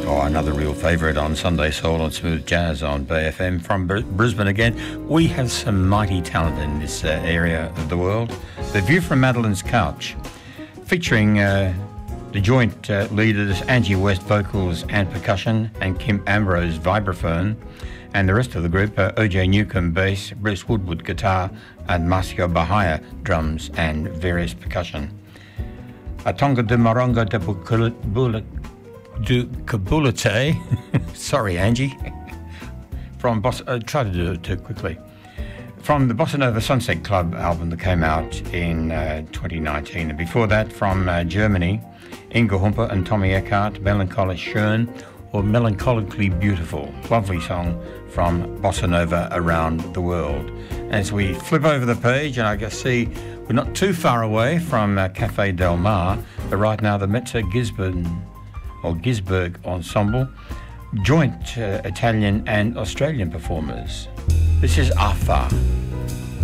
Oh, another real favourite on Sunday Soul and Smooth Jazz on Bay FM. From Brisbane again, we have some mighty talent in this area of the world. The View from Madeline's Couch, featuring the joint leaders Angie West vocals and percussion, and Kim Ambrose vibraphone, and the rest of the group OJ Newcomb bass, Bruce Woodward guitar, and Marcio Bahia drums and various percussion. Atonga de Moronga de Kabulate, sorry Angie, from try to do it too quickly. From the Bossa Nova Sunset Club album that came out in 2019, and before that from Germany, Inga Humper and Tommy Eckhart, Melancholy Schön, or Melancholically Beautiful, lovely song from Bossa Nova around the world. As we flip over the page, and I can see we're not too far away from Cafe Del Mar, but right now the Metzer Gisberg Ensemble, joint Italian and Australian performers. This is Afa.